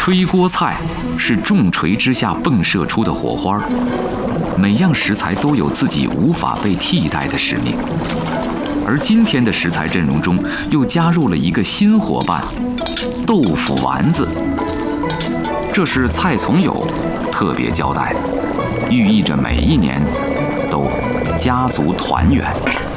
吹锅菜是重锤之下迸射出的火花，每样食材都有自己无法被替代的使命。而今天的食材阵容中又加入了一个新伙伴——豆腐丸子。这是蔡从友特别交代，寓意着每一年都家族团圆。